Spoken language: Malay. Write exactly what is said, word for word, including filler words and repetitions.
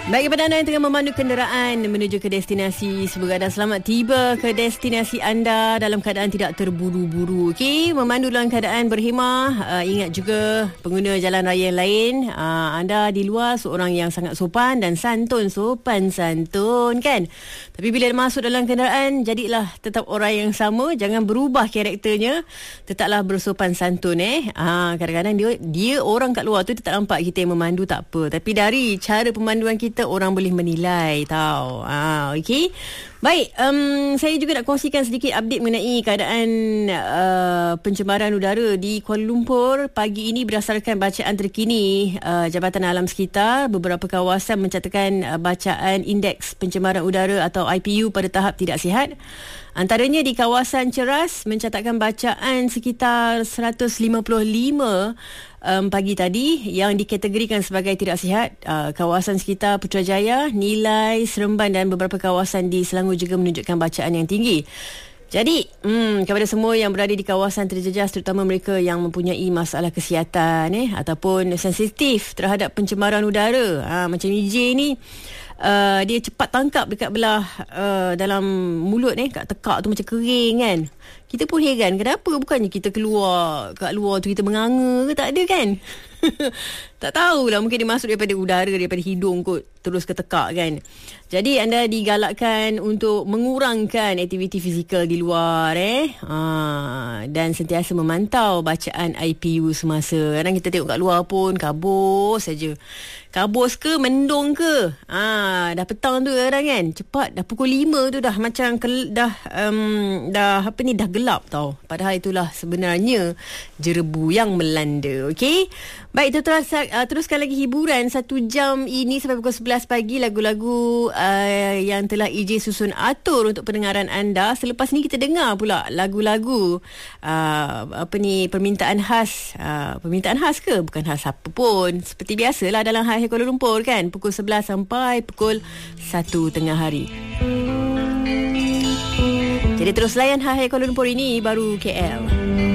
Baik, kepada anda yang tengah memandu kenderaan menuju ke destinasi, semoga anda selamat tiba ke destinasi anda dalam keadaan tidak terburu-buru. Okey, memandu dalam keadaan berhemah. Uh, ingat juga pengguna jalan raya yang lain, uh, anda di luar seorang yang sangat sopan dan santun, sopan santun kan. Tapi bila masuk dalam kenderaan, jadilah tetap orang yang sama, jangan berubah karakternya. Tetaplah bersopan santun eh. Uh, kadang-kadang dia dia orang kat luar tu dia tak nampak kita yang memandu, tak apa. Tapi dari cara pemanduan kita, orang boleh menilai tau. Ah, okey. Baik, um, saya juga nak kongsikan sedikit update mengenai keadaan uh, pencemaran udara di Kuala Lumpur pagi ini. Berdasarkan bacaan terkini uh, Jabatan Alam Sekitar, beberapa kawasan mencatatkan uh, bacaan indeks pencemaran udara atau I P U pada tahap tidak sihat. Antaranya di kawasan Ceras mencatatkan bacaan sekitar seratus lima puluh lima um, pagi tadi yang dikategorikan sebagai tidak sihat. Uh, kawasan sekitar Putrajaya, Nilai, Seremban dan beberapa kawasan di Selangor juga menunjukkan bacaan yang tinggi. Jadi, hmm, kepada semua yang berada di kawasan terjejas, terutama mereka yang mempunyai masalah kesihatan eh, ataupun sensitif terhadap pencemaran udara, ha, macam E J ni, uh, dia cepat tangkap dekat belah uh, dalam mulut ni, kat tekak tu macam kering kan. Kita pun heran, kenapa bukannya kita keluar kat luar tu kita menganga ke, tak ada kan? Tak tahulah, mungkin dia masuk daripada udara, daripada hidung kot, terus ke tekak kan. Jadi anda digalakkan untuk mengurangkan aktiviti fizikal di luar eh ha, dan sentiasa memantau bacaan I P U semasa. Kadang kita tengok kat luar pun kabus saja. Kabus ke mendung ke, ha, dah petang tu kadang kan, cepat dah pukul lima tu dah macam kel, dah um, dah apa ni dah gelap tau. Padahal itulah sebenarnya jerebu yang melanda. Okey. Baik, terus, uh, teruskan lagi hiburan satu jam ini sampai pukul sebelas pagi, lagu-lagu uh, yang telah E J susun atur untuk pendengaran anda. Selepas ni kita dengar pula lagu-lagu uh, apa ni permintaan khas, uh, permintaan khas ke bukan khas apa pun, seperti biasalah dalam Hai Kuala Lumpur kan, pukul sebelas sampai pukul satu tengah hari. Jadi terus layan Hai Kuala Lumpur ini baru K L.